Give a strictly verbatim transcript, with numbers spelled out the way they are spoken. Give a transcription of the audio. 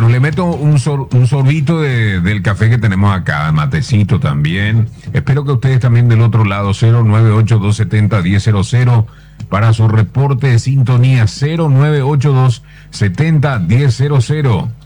Bueno, le meto un, sor, un sorbito de, del café que tenemos acá, matecito también. Espero que ustedes también del otro lado, cero nueve ocho dos siete cero, uno cero cero cero, para su reporte de sintonía, cero nueve ocho dos siete cero, uno cero cero cero.